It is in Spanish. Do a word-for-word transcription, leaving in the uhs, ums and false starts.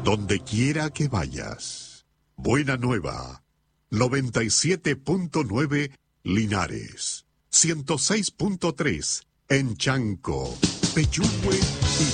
donde quiera que vayas. Buena Nueva, noventa y siete punto nueve Linares, ciento seis punto tres en Chanco, Pechugüe y